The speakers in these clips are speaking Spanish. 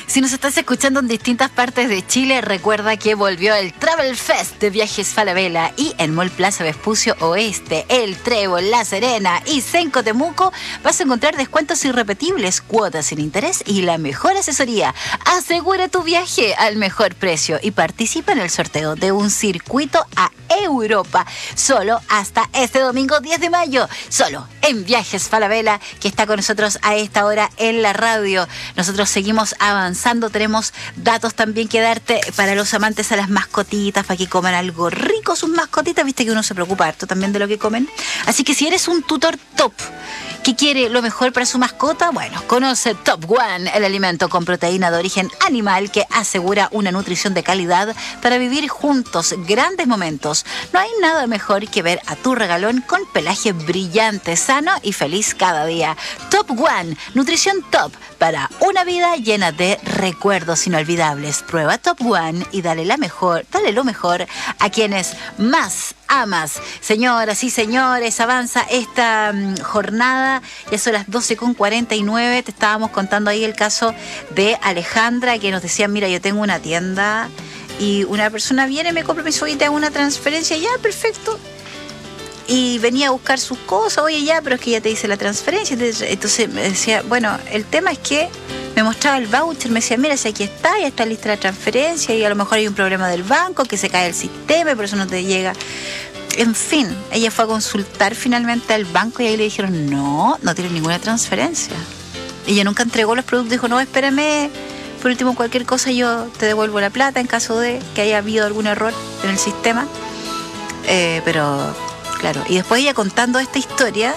Si nos estás escuchando en distintas partes de Chile, recuerda que volvió el Travel Fest de Viajes Falabella y en Mall Plaza Vespucio Oeste, El Trébol, La Serena y Senco Temuco vas a encontrar descuentos irrepetibles, cuotas sin interés y la mejor asesoría. Asegura tu viaje al mejor precio y participa en el sorteo de un circuito a Europa, solo hasta este domingo 10 de mayo, solo en Viajes Falabella, que está con nosotros a esta hora en la radio. Nosotros seguimos avanzando, tenemos datos también que darte para los amantes a las mascotitas, para que coman algo rico sus mascotitas, viste que uno se preocupa harto también de lo que comen. Así que si eres un tutor top que quiere lo mejor para su mascota, bueno, conoce Top One, el alimento con proteína de origen animal que asegura una nutrición de calidad para vivir juntos grandes momentos. No hay nada mejor que ver a tu regalón con pelaje brillante, sano y feliz cada día. Top One, nutrición top para una vida llena de recuerdos inolvidables. Prueba Top One y dale lo mejor a quienes más amas. Señoras y señores, avanza esta jornada. Ya son las 12:49. Te estábamos contando ahí el caso de Alejandra, que nos decía, mira, yo tengo una tienda y una persona viene, me compra mi soguita, hago una transferencia, ya, perfecto. Y venía a buscar sus cosas, oye, ya, pero es que ya te hice la transferencia. Entonces me decía, bueno, el tema es que me mostraba el voucher, me decía, mira, si aquí está, ya está lista la transferencia y a lo mejor hay un problema del banco, que se cae el sistema y por eso no te llega. En fin, ella fue a consultar finalmente al banco y ahí le dijeron, no tiene ninguna transferencia. Ella nunca entregó los productos, dijo, no, espérame, por último cualquier cosa yo te devuelvo la plata en caso de que haya habido algún error en el sistema. Pero, claro, y después ella contando esta historia,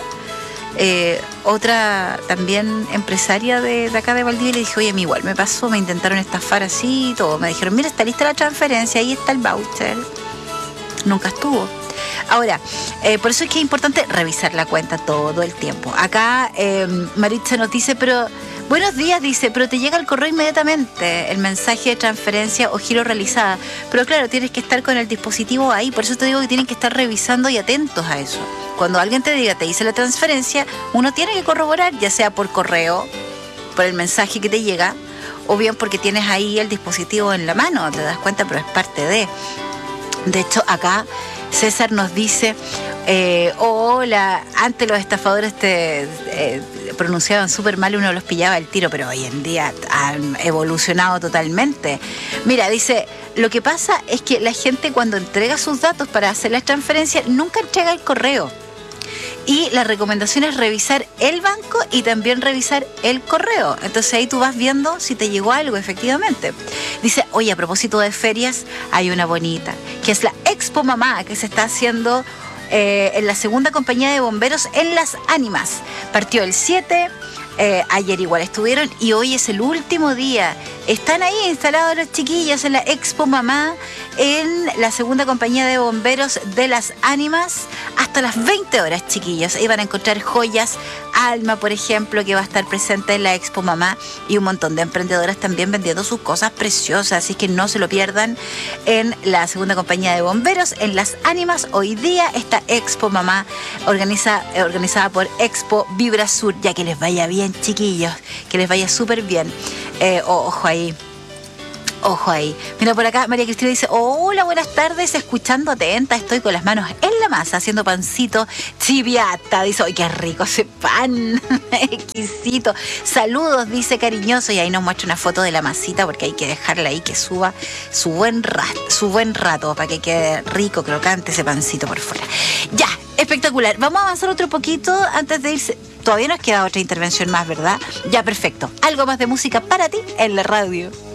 otra también empresaria de acá de Valdivia le dijo, oye, a mí igual me pasó, me intentaron estafar así y todo. Me dijeron, mira, está lista la transferencia, ahí está el voucher. Nunca estuvo. Ahora, por eso es que es importante revisar la cuenta todo el tiempo. Acá Maritza nos dice, pero buenos días, dice, pero te llega el correo inmediatamente el mensaje de transferencia o giro realizada. Pero claro, tienes que estar con el dispositivo ahí, por eso te digo que tienen que estar revisando y atentos a eso. Cuando alguien te diga, te hice la transferencia, uno tiene que corroborar, ya sea por correo, por el mensaje que te llega, o bien porque tienes ahí el dispositivo en la mano, te das cuenta, pero es parte de... De hecho, acá César nos dice, hola, antes los estafadores te pronunciaban súper mal y uno los pillaba al tiro, pero hoy en día han evolucionado totalmente. Mira, dice, lo que pasa es que la gente cuando entrega sus datos para hacer las transferencias nunca entrega el correo. Y la recomendación es revisar el banco y también revisar el correo. Entonces ahí tú vas viendo si te llegó algo efectivamente. Dice, oye, a propósito de ferias, hay una bonita, que es la Expo Mamá, que se está haciendo en la segunda compañía de bomberos en Las Ánimas. Partió el 7, ayer igual estuvieron y hoy es el último día. Están ahí instalados los chiquillos en la Expo Mamá, en la segunda compañía de bomberos de Las Ánimas, hasta las 20 horas, chiquillos. Ahí van a encontrar joyas, Alma, por ejemplo, que va a estar presente en la Expo Mamá, y un montón de emprendedoras también vendiendo sus cosas preciosas, así que no se lo pierdan en la segunda compañía de bomberos en Las Ánimas. Hoy día esta Expo Mamá organizada por Expo Vibra Sur, ya que les vaya bien, chiquillos, que les vaya súper bien. Ojo ahí. Ojo ahí. Mira, por acá María Cristina dice, hola, buenas tardes, escuchando atenta, estoy con las manos en la masa haciendo pancito chiviata. Dice, ¡ay, qué rico ese pan! Exquisito. Saludos, dice cariñoso, y ahí nos muestra una foto de la masita porque hay que dejarla ahí que suba su buen rato para que quede rico, crocante ese pancito por fuera. Ya, espectacular. Vamos a avanzar otro poquito antes de irse. Todavía nos queda otra intervención más, ¿verdad? Ya, perfecto. Algo más de música para ti en la radio.